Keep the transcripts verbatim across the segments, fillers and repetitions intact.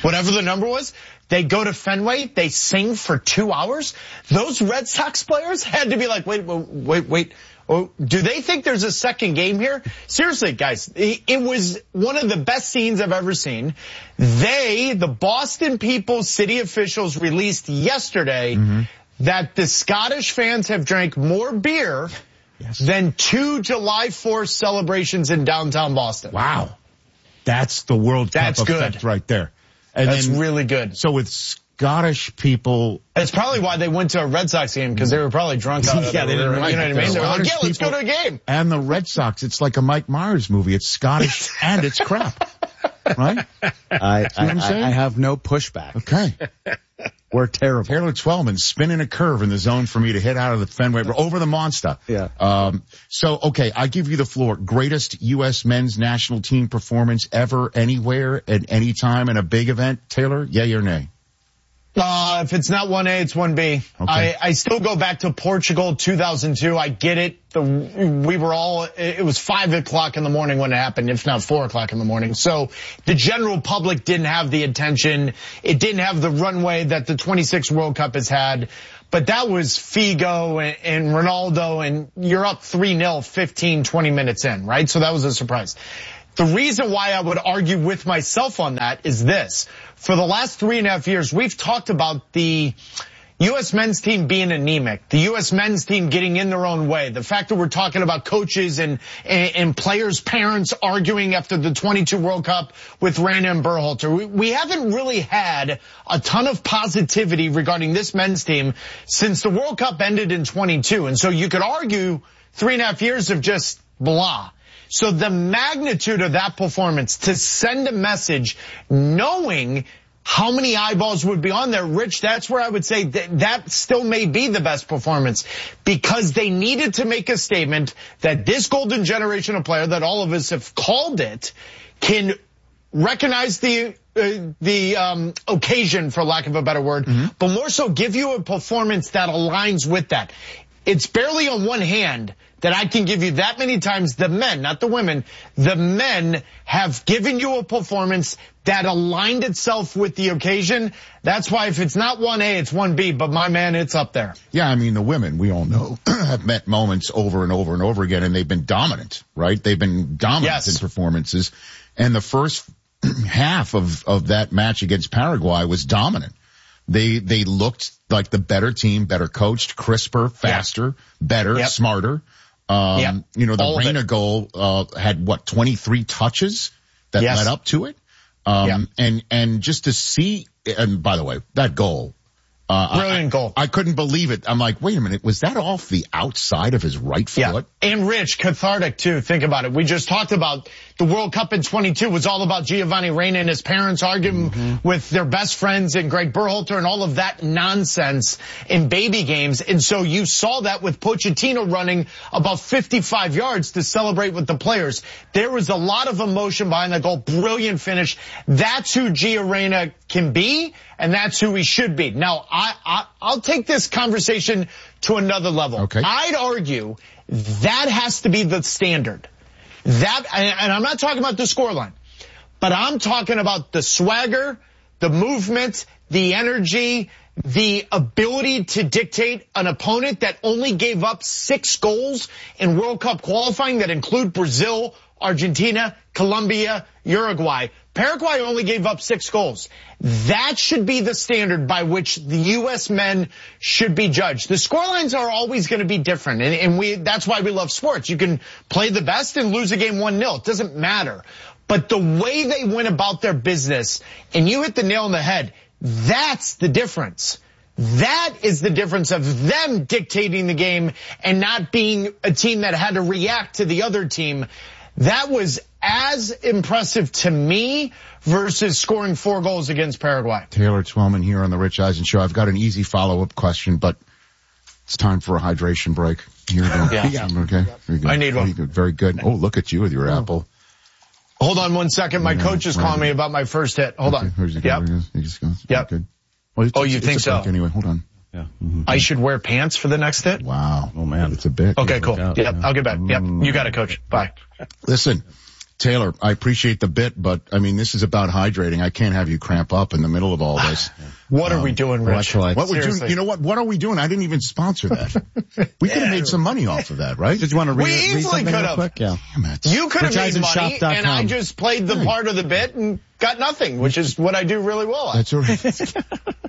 whatever the number was. They go to Fenway, they sing for two hours. Those Red Sox players had to be like, wait, wait, wait. Oh, do they think there's a second game here? Seriously, guys, it was one of the best scenes I've ever seen. They, the Boston people, city officials, released yesterday mm-hmm. that the Scottish fans have drank more beer yes. than two July fourth celebrations in downtown Boston. Wow. That's the World That's Cup good. effect right there. And That's then, really good. So with Scottish people, that's probably why they went to a Red Sox game, because they were probably drunk out of yeah, it. they didn't like you know it. what I mean? They They were like, yeah, Scottish let's go to a game. And the Red Sox, it's like a Mike Myers movie. It's Scottish and it's crap. Right? I, I, I, I have no pushback. Okay. We're terrible. Taylor Twellman spinning a curve in the zone for me to hit out of the Fenway over the monster. Yeah. Um, so, okay, I give you the floor. Greatest U S men's national team performance ever, anywhere, at any time in a big event. Taylor, yay or nay? Uh, if it's not one A, it's one B. Okay. I, I still go back to Portugal two thousand two. I get it. The, we were all, it was five o'clock in the morning when it happened, if not four o'clock in the morning. So the general public didn't have the attention. It didn't have the runway that the twenty-six World Cup has had. But that was Figo and, and Ronaldo, and you're up three nil fifteen, twenty minutes in, right? So that was a surprise. The reason why I would argue with myself on that is this. For the last three and a half years, we've talked about the U S men's team being anemic, the U S men's team getting in their own way, the fact that we're talking about coaches and, and, and players' parents arguing after the twenty-two World Cup with Rana and Berhalter. We, we haven't really had a ton of positivity regarding this men's team since the World Cup ended in twenty-two. And so you could argue three and a half years of just blah. So the magnitude of that performance to send a message knowing how many eyeballs would be on there, Rich, that's where I would say that, that still may be the best performance, because they needed to make a statement that this golden generation of player that all of us have called it can recognize the uh, the um occasion, for lack of a better word, mm-hmm. but more so give you a performance that aligns with that. It's barely on one hand that I can give you that many times the men, not the women, the men have given you a performance that aligned itself with the occasion. That's why if it's not one A, it's one B, but my man, it's up there. Yeah, I mean, the women, we all know, have met moments over and over and over again, and they've been dominant, right? They've been dominant yes. in performances. And the first half of, of that match against Paraguay was dominant. They, they looked like the better team, better coached, crisper, faster, yep. better, yep. smarter. Um, yep. you know, the All Reyna goal, uh, had what, twenty-three touches that yes. led up to it. Um, yep. and, and just to see, and by the way, that goal, uh, brilliant I, goal. I couldn't believe it. I'm like, wait a minute, was that off the outside of his right foot? Yeah. And Rich, cathartic too. Think about it. We just talked about the World Cup in twenty-two was all about Giovanni Reyna and his parents arguing mm-hmm. with their best friends and Greg Berhalter and all of that nonsense in baby games. And so you saw that with Pochettino running about fifty-five yards to celebrate with the players. There was a lot of emotion behind that goal. Brilliant finish. That's who Gio Reyna can be, and that's who he should be. Now, I, I, I'll take this conversation to another level. Okay. I'd argue that has to be the standard. That, and I'm not talking about the scoreline, but I'm talking about the swagger, the movement, the energy, the ability to dictate an opponent that only gave up six goals in World Cup qualifying that include Brazil, Argentina, Colombia, Uruguay. Paraguay only gave up six goals. That should be the standard by which the U S men should be judged. The scorelines are always going to be different, and, and we that's why we love sports. You can play the best and lose a game one nil. It doesn't matter. But the way they went about their business, and you hit the nail on the head, that's the difference. That is the difference of them dictating the game and not being a team that had to react to the other team. That was as impressive to me versus scoring four goals against Paraguay. Taylor Twellman here on the Rich Eisen Show. I've got an easy follow-up question, but it's time for a hydration break. Here we go. Yeah. yeah. Okay. Very good. I need one. Very good. Very good. Oh, look at you with your oh. apple. Hold on one second. My yeah, coach is calling me about my first hit. Hold okay. on. Where's yep. Yep. Good. Well, oh, you think so? Anyway, hold on. Yeah. Mm-hmm. I should wear pants for the next hit? Wow. Oh, man. It's a bit. Okay, cool. Out, yep, yeah. I'll get back. Yep, you got it, Coach. Bye. Listen, Taylor, I appreciate the bit, but I mean, this is about hydrating. I can't have you cramp up in the middle of all this. What um, are we doing, Rich? What we're doing, you know what? What are we doing? I didn't even sponsor that. We could have made some money off of that, right? Did you want to read, we read easily could have. Yeah. Damn it. You could have made money, and I just played the part of the bit and got nothing, which is what I do really well at. That's all right.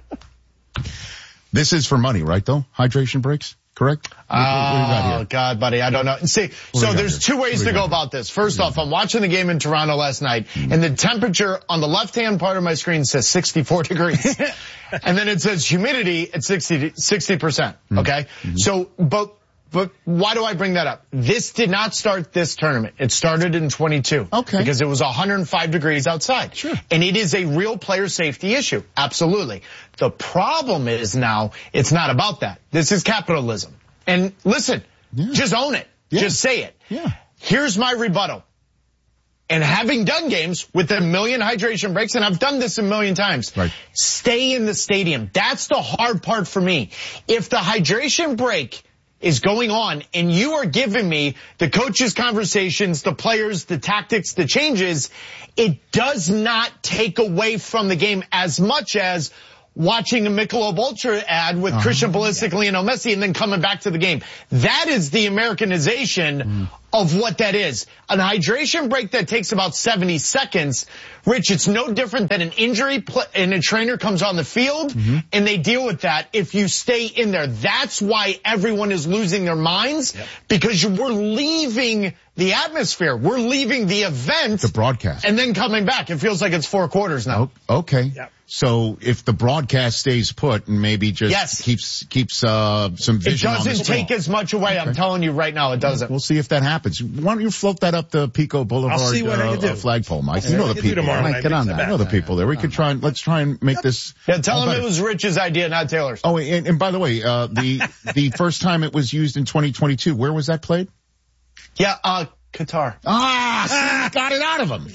This is for money, right, though? Hydration breaks? Correct? Oh, what, what God, buddy, I don't know. See, what so there's two ways to go here? about this. First off, I'm watching the game in Toronto last night, mm. and the temperature on the left-hand part of my screen says sixty-four degrees. And then it says humidity at sixty, sixty percent, okay? Mm-hmm. So, but, but why do I bring that up? This did not start this tournament. It started in twenty-two. Okay. Because it was one hundred five degrees outside. Sure. And it is a real player safety issue. Absolutely. The problem is now, it's not about that. This is capitalism. And listen, yeah. just own it. Yeah. Just say it. Yeah. Here's my rebuttal. And having done games with a million hydration breaks, and I've done this a million times, right. Stay in the stadium. That's the hard part for me. If the hydration break is going on and you are giving me the coaches' conversations, the players, the tactics, the changes, it does not take away from the game as much as watching a Michelob Ultra ad with uh-huh. Christian Pulisic, yeah. Lionel Messi, and then coming back to the game. That is the Americanization mm. of what that is. An hydration break that takes about seventy seconds, Rich, it's no different than an injury pl- and a trainer comes on the field mm-hmm. and they deal with that if you stay in there. That's why everyone is losing their minds yep. because we're leaving the atmosphere. We're leaving the event. The broadcast. And then coming back. It feels like it's four quarters now. Oh, okay. Yep. So if the broadcast stays put and maybe just yes. keeps keeps uh some vision on the It doesn't take as much away. Okay. I'm telling you right now, it doesn't. We'll see if that happens. Why don't you float that up the Pico Boulevard I'll see what uh, I can do. Uh, flagpole, Mike? You know the people. Mike, get on that. I know the people there. We could try and let's try and make this. Yeah, tell him it was Rich's idea, not Taylor's. Oh, and, and by the way, uh the the first time it was used in twenty twenty-two, where was that played? Yeah, uh Qatar. Ah, got it out of him.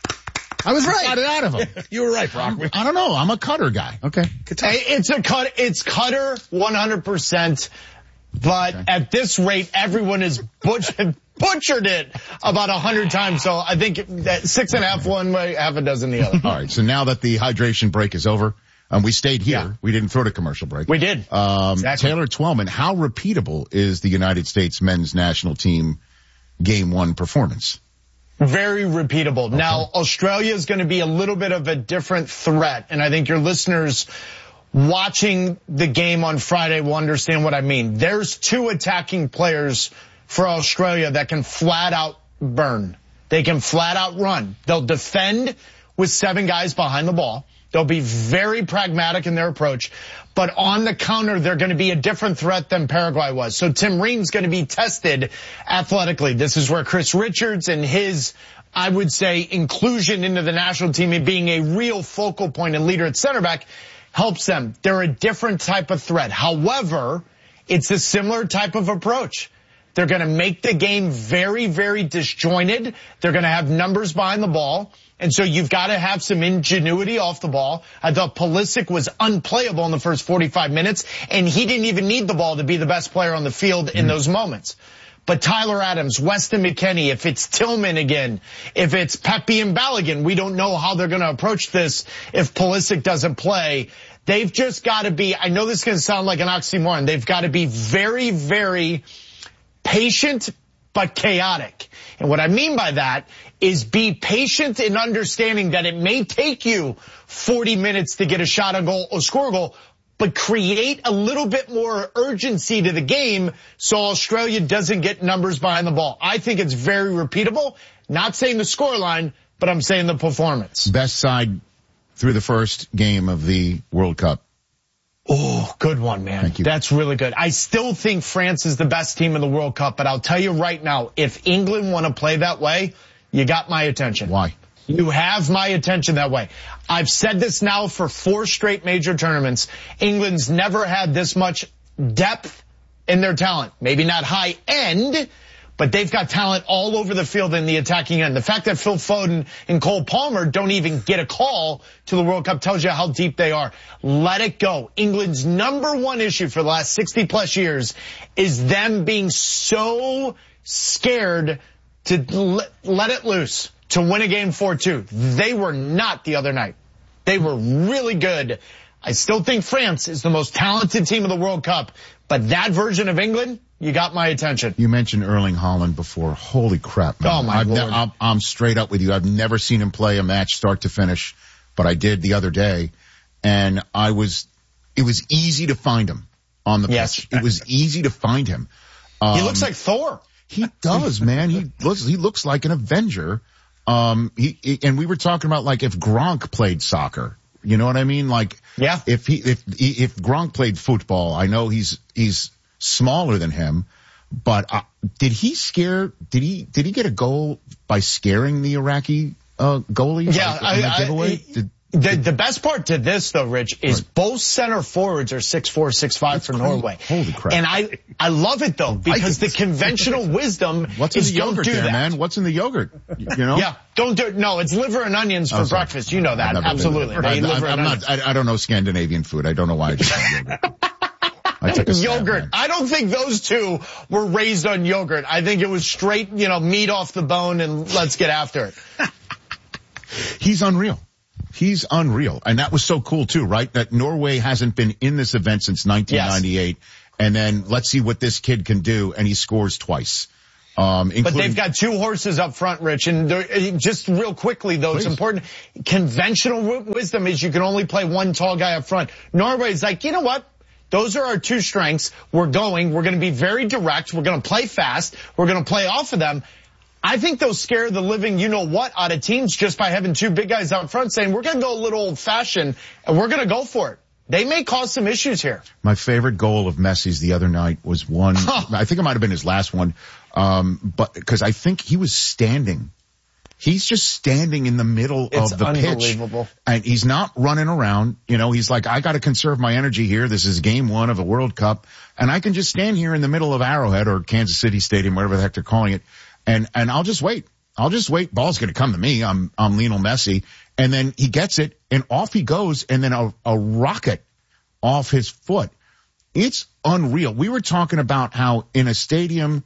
I was right. Got it out of him. You were right, Brock. I don't know. I'm a Cutter guy. Okay. It's a cut. It's Cutter one hundred percent. But okay. at this rate, everyone has butchered, butchered it about a hundred times. So I think that six and a half one way, half a dozen the other. All right. So now that the hydration break is over, um, we stayed here. Yeah. We didn't throw to commercial break. We did. Um, exactly. Taylor Twellman, how repeatable is the United States men's national team game one performance? Very repeatable. Okay. Now, Australia is going to be a little bit of a different threat, and I think your listeners watching the game on Friday will understand what I mean. There's two attacking players for Australia that can flat out burn. They can flat out run. They'll defend with seven guys behind the ball. They'll be very pragmatic in their approach. But on the counter, they're going to be a different threat than Paraguay was. So Tim Ream's going to be tested athletically. This is where Chris Richards and his, I would say, inclusion into the national team and being a real focal point and leader at center back helps them. They're a different type of threat. However, it's a similar type of approach. They're going to make the game very, very disjointed. They're going to have numbers behind the ball. And so you've got to have some ingenuity off the ball. I thought Pulisic was unplayable in the first forty-five minutes, and he didn't even need the ball to be the best player on the field in those moments. But Tyler Adams, Weston McKennie, if it's Tillman again, if it's Pepe and Balogun, we don't know how they're going to approach this if Pulisic doesn't play. They've just got to be, I know this is going to sound like an oxymoron, they've got to be very, very patient but chaotic. And what I mean by that is be patient in understanding that it may take you forty minutes to get a shot on goal or score a goal, but create a little bit more urgency to the game so Australia doesn't get numbers behind the ball. I think it's very repeatable. Not saying the scoreline, but I'm saying the performance. Best side through the first game of the World Cup. Oh, good one, man. Thank you. That's really good. I still think France is the best team in the World Cup, but I'll tell you right now, if England want to play that way, you got my attention. Why? You have my attention that way. I've said this now for four straight major tournaments. England's never had this much depth in their talent. Maybe not high end, but they've got talent all over the field in the attacking end. The fact that Phil Foden and Cole Palmer don't even get a call to the World Cup tells you how deep they are. Let it go. England's number one issue for the last sixty plus years is them being so scared to let it loose. to win a game four two. They were not the other night. They were really good. I still think France is the most talented team of the World Cup, but that version of England, you got my attention. You mentioned Erling Haaland before. Holy crap, man. Oh, my I've Lord. Ne- I'm, I'm straight up with you. I've never seen him play a match start to finish, but I did the other day, and I was, it was easy to find him on the yes. pitch. It was easy to find him. Um, he looks like Thor. He does, man. He looks, he looks like an Avenger. Um, he, he, and we were talking about like if Gronk played soccer. You know what I mean? Like, yeah. if he, if, if Gronk played football, I know he's, he's smaller than him, but uh, did he scare, did he, did he get a goal by scaring the Iraqi, uh, goalie? Yeah. Like, I, I, giveaway? I, did, the, the best part to this though, Rich, is right. both center forwards are six four, six five for Norway. Holy crap. And I, I love it though, because the conventional wisdom What's in is the yogurt don't do there, that. man? What's in the yogurt? You know? Yeah. Don't do it. No, it's liver and onions for oh, breakfast. You know that. Absolutely. I, I, liver I'm and not, I, I don't know Scandinavian food. I don't know why I just said yogurt. I took a yogurt. Stab, I don't think those two were raised on yogurt. I think it was straight, you know, meat off the bone and let's get after it. He's unreal. He's unreal. And that was so cool too, right? That Norway hasn't been in this event since nineteen ninety-eight. Yes. And then let's see what this kid can do. And he scores twice. Um, but they've got two horses up front, Rich. And just real quickly though, Please. It's important. Conventional w- wisdom is you can only play one tall guy up front. Norway's like, you know what? Those are our two strengths. We're going. We're going to be very direct. We're going to play fast. We're going to play off of them. I think they'll scare the living you-know-what out of teams just by having two big guys out front saying, we're going to go a little old-fashioned, and we're going to go for it. They may cause some issues here. My favorite goal of Messi's the other night was one, I think it might have been his last one, um, but because I think he was standing. He's just standing in the middle it's of the unbelievable. pitch. And he's not running around. You know, he's like, I got to conserve my energy here. This is game one of a World Cup. And I can just stand here in the middle of Arrowhead or Kansas City Stadium, whatever the heck they're calling it. And, and I'll just wait. I'll just wait. Ball's going to come to me. I'm, I'm Lionel Messi. And then he gets it and off he goes. And then a, a rocket off his foot. It's unreal. We were talking about how in a stadium,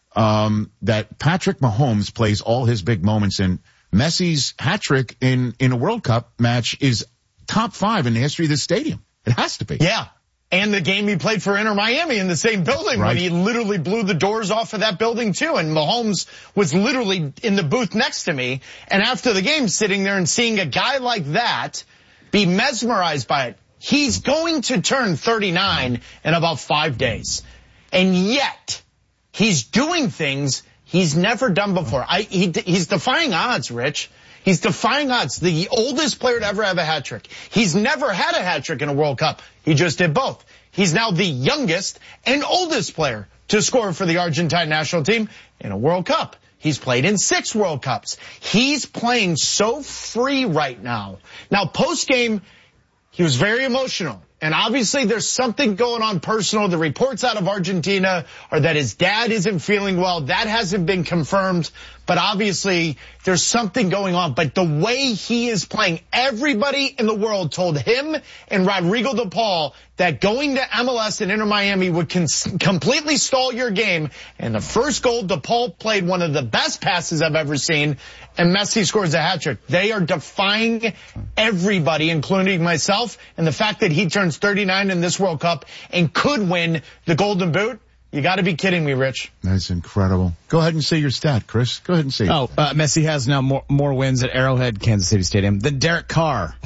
um, that Patrick Mahomes plays all his big moments in. Messi's hat trick in, in a World Cup match is top five in the history of this stadium. It has to be. Yeah. And the game he played for Inter Miami in the same building right. when he literally blew the doors off of that building too. And Mahomes was literally in the booth next to me. And after the game, sitting there and seeing a guy like that be mesmerized by it. He's going to turn thirty-nine in about five days. And yet he's doing things he's never done before. I, he, he's defying odds, Rich. He's defying odds. The oldest player to ever have a hat trick. He's never had a hat trick in a World Cup. He just did both. He's now the youngest and oldest player to score for the Argentine national team in a World Cup. He's played in six World Cups. He's playing so free right now. Now, post-game, he was very emotional. And obviously there's something going on personal. The reports out of Argentina are that his dad isn't feeling well. That hasn't been confirmed. But obviously there's something going on. But the way he is playing, everybody in the world told him and Rodrigo de Paul that going to M L S and Inter Miami would cons- completely stall your game. And the first goal, de Paul played one of the best passes I've ever seen. And Messi scores a hat trick. They are defying everybody, including myself. And the fact that he turns thirty-nine in this World Cup and could win the Golden Boot. You got to be kidding me, Rich. That's incredible. Go ahead and say your stat, Chris. Go ahead and say it. Oh, uh, Messi has now more, more wins at Arrowhead, Kansas City Stadium than Derek Carr.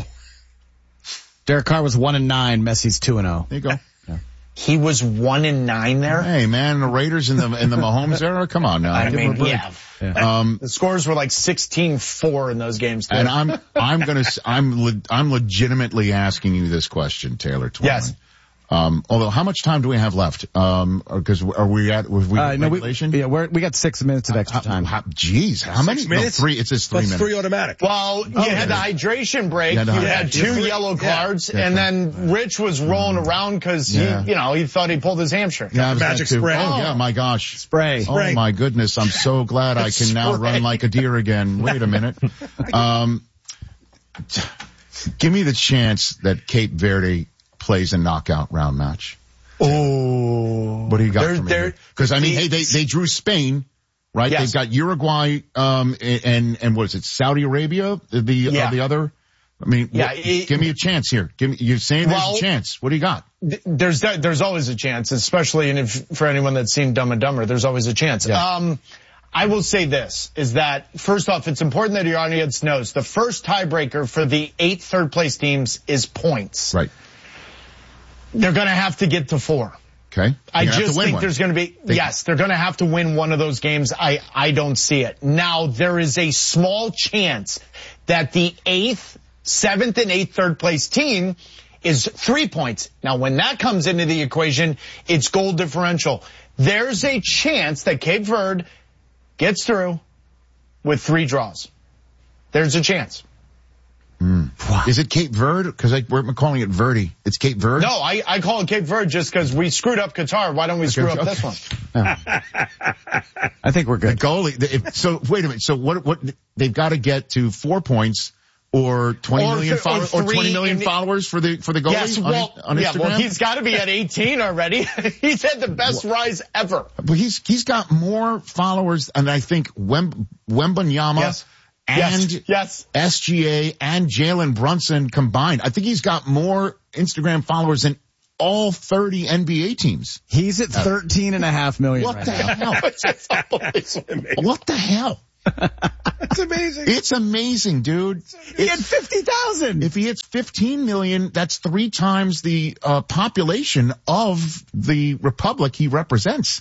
Derek Carr was one and nine. Messi's two and zero. There you go. Yeah. He was one and nine there. Hey, man, the Raiders in the in the Mahomes era. Come on now. I mean, yeah. yeah. Um, the scores were like sixteen four in those games. Too. And I'm I'm gonna I'm le- I'm legitimately asking you this question, Taylor Twine. Yes. Um, although, how much time do we have left? Um, because are we at with we uh, no, regulation? We, yeah, we're, we got six minutes of extra time. Uh, how, geez, how many? Six minutes? No, three. It says three That's minutes. three automatic. Well, you oh, had yeah. the hydration break. You, you had, had two yeah. yellow cards, yeah. and then Rich was rolling around because yeah. he, you know, he thought he pulled his hamstring. Yeah, magic spray. Oh, yeah, my gosh. Spray. Oh, my goodness. I'm so glad I can now run like a deer again. Wait a minute. Um, give me the chance that Cape Verde plays a knockout round match. Oh. What do you got They're, for me? Because, I mean, hey, they, they drew Spain, right? Yes. They've got Uruguay, um, and, and what is it, Saudi Arabia, the, yeah. uh, the other? I mean, yeah, what, it, give me a chance here. Give me, you're saying there's well, a chance. What do you got? There's, there's always a chance, especially and if, for anyone that's seen Dumb and Dumber, there's always a chance. Yeah. Um, I will say this, is that, first off, it's important that your audience knows the first tiebreaker for the eight third place teams is points. Right. They're going to have to get to four. Okay. I just think one. there's going to be, they, yes, they're going to have to win one of those games. I, I don't see it. Now, there is a small chance that the eighth, seventh, and eighth third place team is three points. Now, when that comes into the equation, it's goal differential. There's a chance that Cape Verde gets through with three draws. There's a chance. Mm. Wow. Is it Cape Verde? Because we're calling it Verde. It's Cape Verde? No, I, I call it Cape Verde just because we screwed up Qatar. Why don't we screw okay. up this one? Oh. I think we're good. The goalie. If, so wait a minute. So what? What? They've got to get to four points or twenty or, million followers or, or twenty million the, followers for the for the goalie. Yes, well, on, on yeah, Instagram? well, he's got to be at eighteen already. He's had the best well, rise ever. But he's he's got more followers, and I think Wem, Wembanyama. Yes. And yes, yes. S G A and Jalen Brunson combined. I think he's got more Instagram followers than all thirty N B A teams. He's at thirteen and a half million what right the now. hell? What the hell? It's amazing. It's amazing, dude. He had fifty thousand. If he hits fifteen million, that's three times the uh, population of the republic he represents.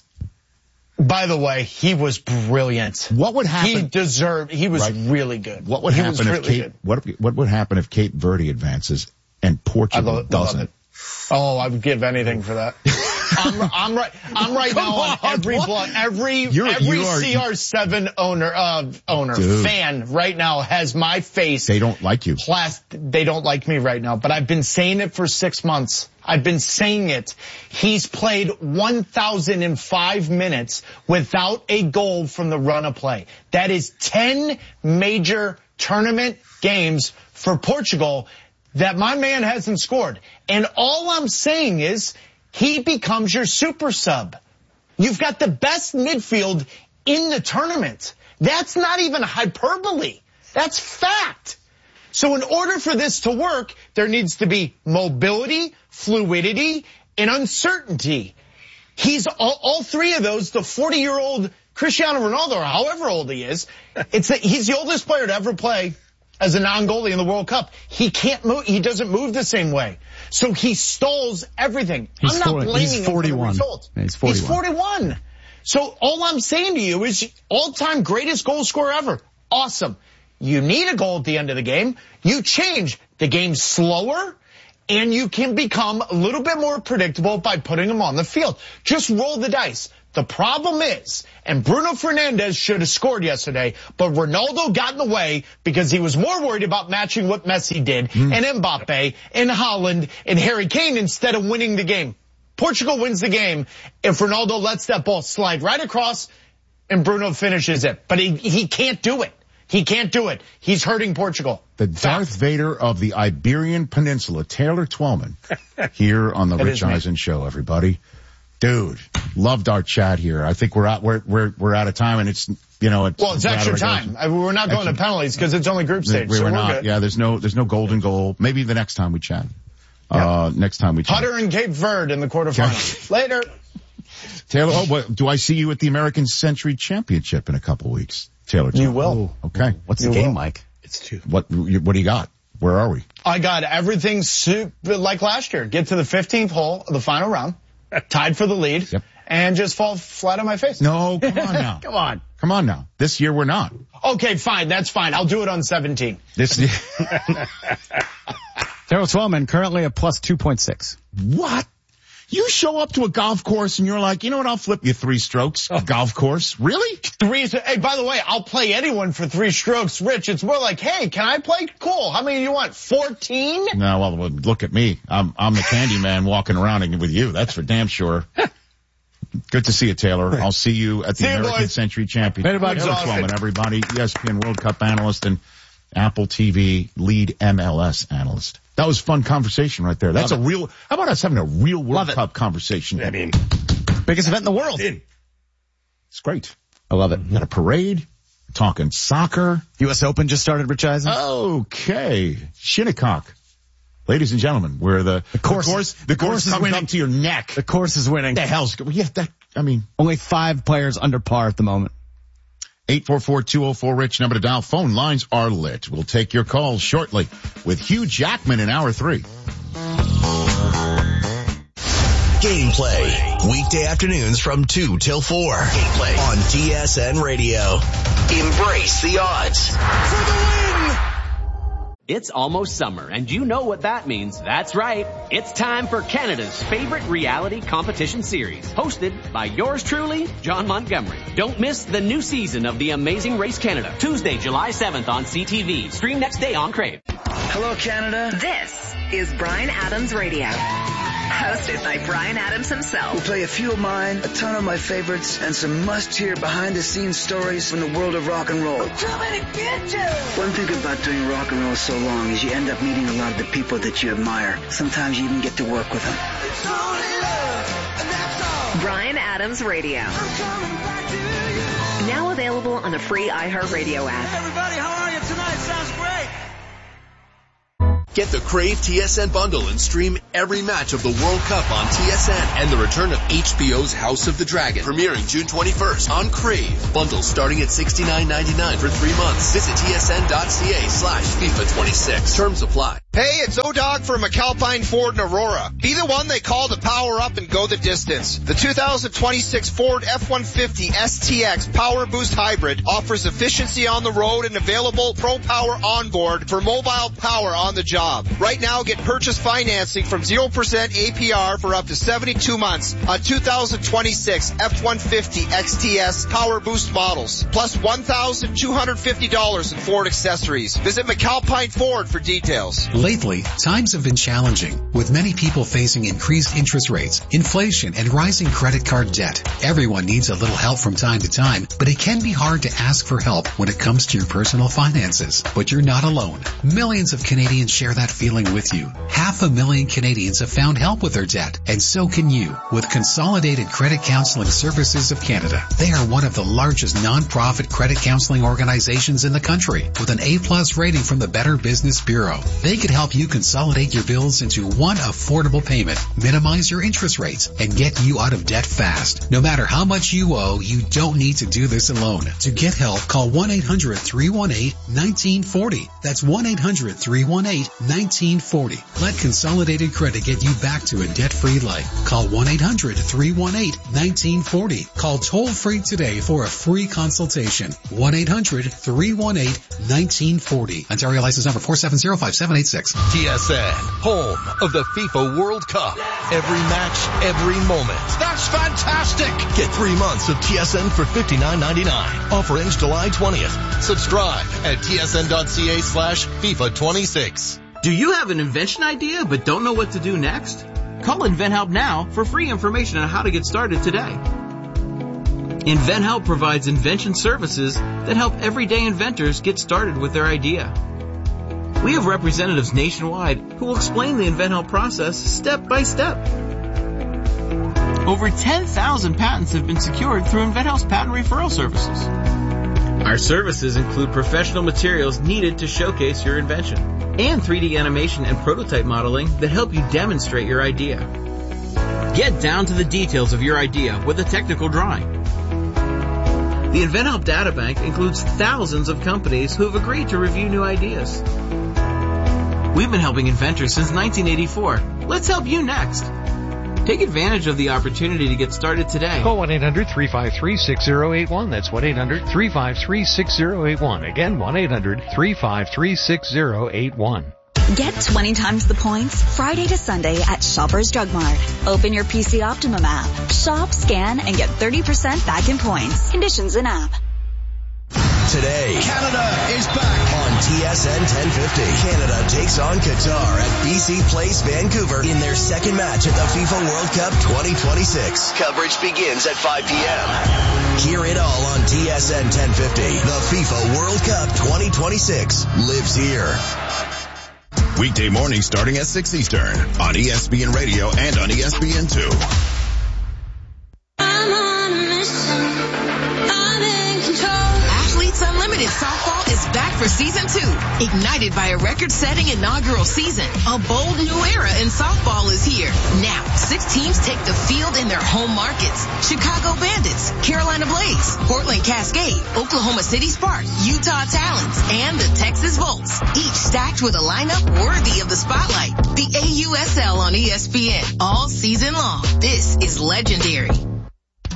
By the way, he was brilliant. What would happen? He deserved, he was right. really good. What would he happen if really Cape, what, what would happen if Cape Verde advances and Portugal love, doesn't? Oh, I would give anything for that. I'm, I'm right. I'm right now on, on every blog, every You're, every are, C R seven owner uh, owner dude. fan right now has my face. They don't like you. Plast- they don't like me right now, but I've been saying it for six months. I've been saying it. He's played one thousand five minutes without a goal from the run of play. That is ten major tournament games for Portugal that my man hasn't scored. And all I'm saying is he becomes your super sub. You've got the best midfield in the tournament. That's not even hyperbole. That's fact. So in order for this to work, there needs to be mobility, fluidity, and uncertainty. He's all, all three of those, the forty-year-old Cristiano Ronaldo, or however old he is, it's a, he's the oldest player to ever play as a non-goalie in the World Cup. He can't move, he doesn't move the same way. So he stalls everything. He's I'm not forty, blaming he's forty-one. him for the result. He's forty-one. He's forty-one. So all I'm saying to you is all-time greatest goal scorer ever. Awesome. You need a goal at the end of the game. You change the game slower, and you can become a little bit more predictable by putting him on the field. Just roll the dice. The problem is, and Bruno Fernandes should have scored yesterday, but Ronaldo got in the way because he was more worried about matching what Messi did, mm. and Mbappe, and Haaland, and Harry Kane instead of winning the game. Portugal wins the game if Ronaldo lets that ball slide right across and Bruno finishes it. But he, he can't do it. He can't do it. He's hurting Portugal. The Darth Vader of the Iberian Peninsula, Taylor Twellman, here on the Rich Eisen Show, everybody. Dude, loved our chat here. I think we're out, we're, we're, we're out of time, and it's, you know, it's. Well, it's extra time. I mean, we're not going extra, to penalties because it's only group stage. We so were we're not. Good. Yeah, there's no, there's no golden goal. Maybe the next time we chat. Yeah. Uh, next time we chat. Hutter and Cape Verde in the quarterfinals. Later. Taylor, oh, what, do I see you at the American Century Championship in a couple weeks? Taylor, you will. Okay. What's you the game will. like? It's two. What, what do you got? Where are we? I got everything super like last year. Get to the fifteenth hole of the final round, tied for the lead, yep. and just fall flat on my face. No, come on now. Come on. Come on now. This year we're not. Okay, fine. That's fine. I'll do it on seventeen. This Taylor Twellman currently a plus two point six. What? You show up to a golf course and you're like, you know what, I'll flip you three strokes. Oh. Golf course? Really? Three. Hey, by the way, I'll play anyone for three strokes. Rich, it's more like, hey, can I play? Cool. How many do you want? fourteen? No, well, look at me. I'm, I'm the candy man walking around with you. That's for damn sure. Good to see you, Taylor. I'll see you at the see American you, Century Championship. Taylor Twellman, everybody. E S P N World Cup analyst and Apple T V lead M L S analyst. That was a fun conversation right there. That's Love a it. real, how about us having a real World Cup conversation? I mean, biggest event in the world. It's great. I love it. You got a parade. We're talking soccer. U S Open just started, Rich Eisen. Okay. Shinnecock. Ladies and gentlemen, where the, the course, the course, the course, course comes winning. up to your neck. The course is winning. The hell's good? Yeah, that, I mean. Only five players under par at the moment. eight four four, two oh four, RICH, number to dial. Phone lines are lit. We'll take your calls shortly with Hugh Jackman in hour three. Gameplay, weekday afternoons from two till four. Gameplay on T S N Radio. Embrace the odds. For the win! It's almost summer, and you know what that means. That's right. It's time for Canada's favorite reality competition series, hosted by yours truly, John Montgomery. Don't miss the new season of The Amazing Race Canada, Tuesday, July seventh on C T V. Stream next day on Crave. Hello, Canada. This is Bryan Adams Radio. Hosted by Bryan Adams himself. We'll play a few of mine, a ton of my favorites, and some must-hear behind-the-scenes stories from the world of rock and roll. I'm coming to get you! One thing about doing rock and roll so long is you end up meeting a lot of the people that you admire. Sometimes you even get to work with them. It's only love, and that's all. Bryan Adams Radio. I'm coming back to you. Now available on the free iHeartRadio app. Hey everybody, how are you tonight? Sounds great. Get the Crave T S N bundle and stream every match of the World Cup on T S N and the return of H B O's House of the Dragon, premiering June twenty-first on Crave. Bundle starting at sixty-nine ninety-nine for three months. Visit tsn.ca slash FIFA twenty-six. Terms apply. Hey, it's O-Dog from McAlpine Ford and Aurora. Be the one they call to power up and go the distance. The two thousand twenty-six Ford F one fifty S T X Power Boost Hybrid offers efficiency on the road and available Pro Power onboard for mobile power on the job. Right now, get purchase financing from zero percent A P R for up to seventy-two months on two thousand twenty-six F one fifty X T S Power Boost models, plus one thousand two hundred fifty dollars in Ford accessories. Visit McAlpine Ford for details. Lately, times have been challenging, with many people facing increased interest rates, inflation, and rising credit card debt. Everyone needs a little help from time to time, but it can be hard to ask for help when it comes to your personal finances. But you're not alone. Millions of Canadians share that feeling with you. Half a million Canadians have found help with their debt, and so can you with Consolidated Credit Counseling Services of Canada. They are one of the largest non-profit credit counseling organizations in the country, with an A-plus rating from the Better Business Bureau. They could help you consolidate your bills into one affordable payment, minimize your interest rates, and get you out of debt fast. No matter how much you owe, you don't need to do this alone. To get help, call one eight hundred three one eight one nine four zero. That's one eight hundred three one eight one nine four zero. Let Consolidated Credit get you back to a debt-free life. Call one eight hundred three one eight one nine four zero. Call toll-free today for a free consultation. one eight hundred three one eight one nine four zero. Ontario license number four seven zero five seven eight six. T S N, home of the FIFA World Cup. Every match, every moment. That's fantastic. Get three months of T S N for fifty-nine ninety-nine. Offer ends July twentieth. Subscribe at tsn.ca slash FIFA twenty-six. Do you have an invention idea but don't know what to do next? Call InventHelp now for free information on how to get started today. InventHelp provides invention services that help everyday inventors get started with their idea. We have representatives nationwide who will explain the InventHelp process step by step. Over ten thousand patents have been secured through InventHelp's patent referral services. Our services include professional materials needed to showcase your invention and three D animation and prototype modeling that help you demonstrate your idea. Get down to the details of your idea with a technical drawing. The InventHelp Databank includes thousands of companies who have agreed to review new ideas. We've been helping inventors since nineteen eighty-four. Let's help you next. Take advantage of the opportunity to get started today. Call one eight hundred three five three six zero eight one. That's one eight hundred three five three six zero eight one. Again, one eight hundred three five three six zero eight one. Get twenty times the points Friday to Sunday at Shoppers Drug Mart. Open your P C Optimum app. Shop, scan, and get thirty percent back in points. Conditions in app. Today, Canada is back on T S N ten fifty. Canada takes on Qatar at B C Place, Vancouver in their second match at the FIFA World Cup twenty twenty-six. Coverage begins at five p.m. Hear it all on T S N ten fifty. The FIFA World Cup twenty twenty-six lives here. Weekday morning starting at six Eastern on E S P N Radio and on E S P N two. I'm on a mission. I'm in for season two. Ignited by a record-setting inaugural season, a bold new era in softball is here. Now, six teams take the field in their home markets. Chicago Bandits, Carolina Blaze, Portland Cascade, Oklahoma City Sparks, Utah Talons, and the Texas Volts. Each stacked with a lineup worthy of the spotlight. The A U S L on E S P N all season long. This is legendary.